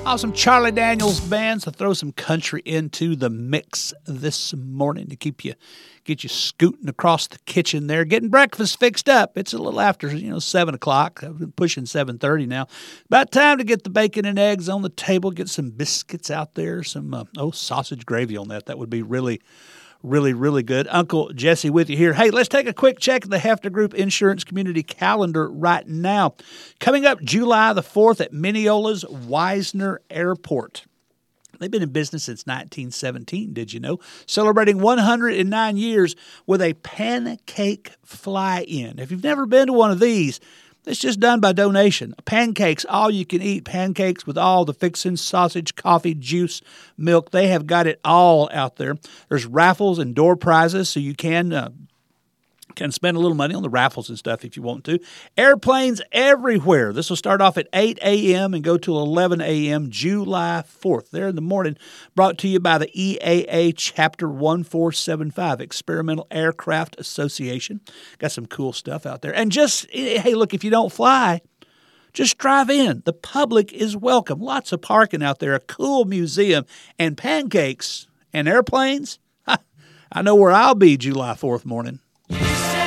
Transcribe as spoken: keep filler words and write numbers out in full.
Awesome Charlie Daniels Band, so throw some country into the mix this morning to keep you, get you scooting across the kitchen there, getting breakfast fixed up. It's a little after, you know, seven o'clock. I've been pushing seven thirty now. About time to get the bacon and eggs on the table, get some biscuits out there, some, uh, oh, sausage gravy on that. That would be really Really, really good. Uncle Jesse with you here. Hey, let's take a quick check at the Hefner Group Insurance Community Calendar right now. Coming up July the fourth at Mineola's Wisner Airport. They've been in business since nineteen seventeen, did you know? Celebrating one hundred nine years with a pancake fly-in. If you've never been to one of these, it's just done by donation. Pancakes, all you can eat. Pancakes with all the fixings, sausage, coffee, juice, milk. They have got it all out there. There's raffles and door prizes, so you can uh, can spend a little money on the raffles and stuff if you want to. Airplanes everywhere. This will start off at eight a.m. and go till eleven a.m. July fourth. There in the morning, brought to you by the E A A Chapter one four seven five, Experimental Aircraft Association. Got some cool stuff out there. And just, hey, look, if you don't fly, just drive in. The public is welcome. Lots of parking out there, a cool museum, and pancakes and airplanes. I know where I'll be July fourth morning.